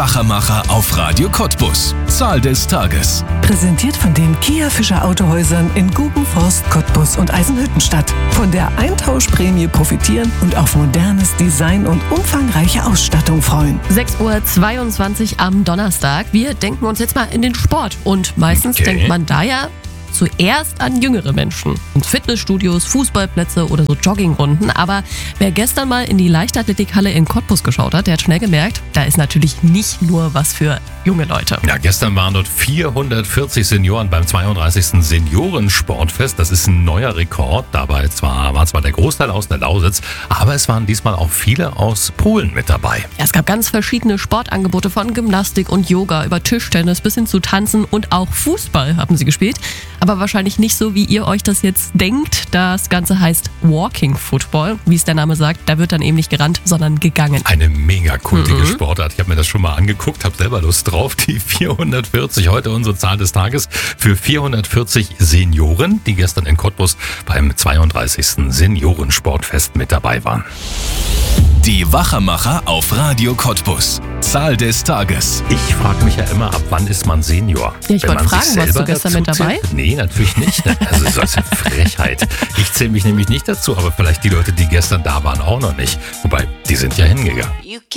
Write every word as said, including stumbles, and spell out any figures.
Wachemacher auf Radio Cottbus. Zahl des Tages. Präsentiert von den Kia Fischer Autohäusern in Gubenforst, Cottbus und Eisenhüttenstadt. Von der Eintauschprämie profitieren und auf modernes Design und umfangreiche Ausstattung freuen. sechs Uhr zweiundzwanzig am Donnerstag. Wir denken uns jetzt mal in den Sport. Und meistens Okay. denkt man da ja zuerst an jüngere Menschen. Und Fitnessstudios, Fußballplätze oder so Joggingrunden. Aber wer gestern mal in die Leichtathletikhalle in Cottbus geschaut hat, der hat schnell gemerkt, da ist natürlich nicht nur was für junge Leute. Ja, gestern waren dort vierhundertvierzig Senioren beim zweiunddreißigsten Seniorensportfest. Das ist ein neuer Rekord. Dabei zwar, war zwar der Großteil aus der Lausitz, aber es waren diesmal auch viele aus Polen mit dabei. Ja, es gab ganz verschiedene Sportangebote von Gymnastik und Yoga über Tischtennis bis hin zu Tanzen und auch Fußball haben sie gespielt. Aber wahrscheinlich nicht so, wie ihr euch das jetzt denkt. Das Ganze heißt Walking Football. Wie es der Name sagt, da wird dann eben nicht gerannt, sondern gegangen. Eine mega kultige Mhm. Sportart. Ich habe mir das schon mal angeguckt, habe selber Lust drauf. Die vierhundertvierzig, heute unsere Zahl des Tages für vierhundertvierzig Senioren, die gestern in Cottbus beim zweiunddreißigsten Seniorensportfest mit dabei waren. Die Wachemacher auf Radio Cottbus. Zahl des Tages. Ich frage mich ja immer, ab wann ist man Senior? Ja, ich Wenn wollte man sich fragen, warst du selber gestern mit dazu dabei? zählt? Nee, natürlich nicht. Also das ist eine Frechheit. Ich zähle mich nämlich nicht dazu, aber vielleicht die Leute, die gestern da waren, auch noch nicht. Wobei, die sind ja hingegangen.